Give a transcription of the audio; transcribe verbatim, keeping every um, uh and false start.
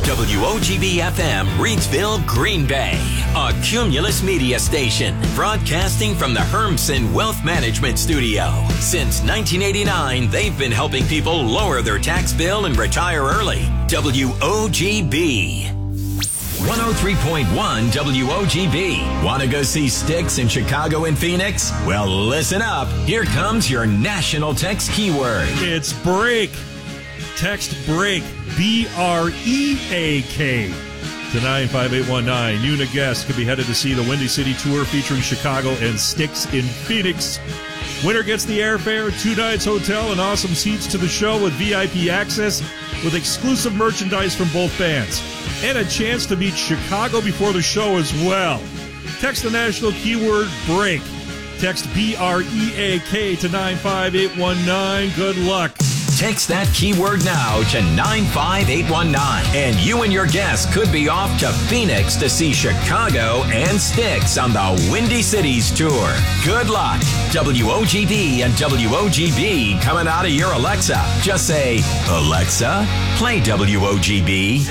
W O G B F M, Reedsville, Green Bay. A Cumulus Media station broadcasting from the Hermsen Wealth Management Studio. Since nineteen eighty-nine, they've been helping people lower their tax bill and retire early. W O G B. one oh three point one W O G B. Want to go see Styx in Chicago and Phoenix? Well, listen up. Here comes your national text keyword. It's break. Text break. B R E A K. To nine five eight one nine. You and a guest could be headed to see the Windy City Tour featuring Chicago and Styx in Phoenix. Winner gets the airfare, two nights hotel, and awesome seats to the show with V I P access with exclusive merchandise from both bands. And a chance to meet Chicago before the show as well. Text the national keyword break. Text B R E A K to nine five eight one nine. Good luck. Text that keyword now to nine five eight one nine, and you and your guest could be off to Phoenix to see Chicago and Styx on the Windy Cities Tour. Good luck. W O G B and W O G B coming out of your Alexa. Just say, Alexa, play W O G B.